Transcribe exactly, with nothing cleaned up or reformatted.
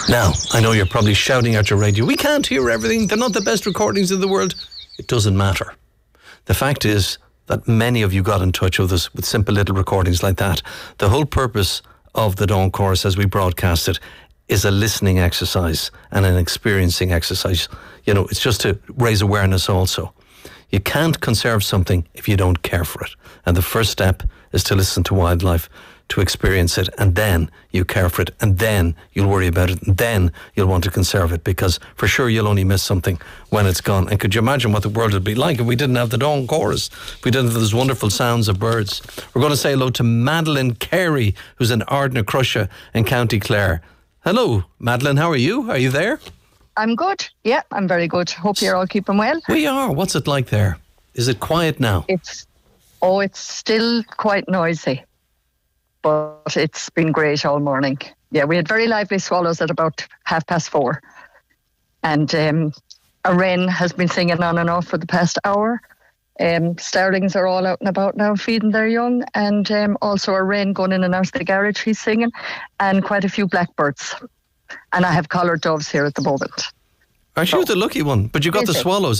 Now, I know you're probably shouting at your radio, we can't hear everything, they're not the best recordings in the world. It doesn't matter. The fact is that many of you got in touch with us with simple little recordings like that. The whole purpose of the Dawn Chorus as we broadcast it is a listening exercise and an experiencing exercise. You know, it's just to raise awareness also. You can't conserve something if you don't care for it. And the first step is to listen to wildlife, to experience it, and then you care for it, and then you'll worry about it, and then you'll want to conserve it, because for sure you'll only miss something when it's gone. And could you imagine what the world would be like if we didn't have the Dawn Chorus, if we didn't have those wonderful sounds of birds? We're going to say hello to Madeline Carey, who's in Ardnacrusha in County Clare. Hello, Madeline, how are you? Are you there? I'm good. Yeah, I'm very good. Hope you're all keeping well. We are. What's it like there? Is it quiet now? It's, oh, it's still quite noisy, but it's been great all morning. Yeah, we had very lively swallows at about half past four. And um, a wren has been singing on and off for the past hour. Um, starlings are all out and about now feeding their young. And um, also a wren going in and out of the garage, he's singing. And quite a few blackbirds. And I have collared doves here at the moment. Aren't you the lucky one? But you got the swallows.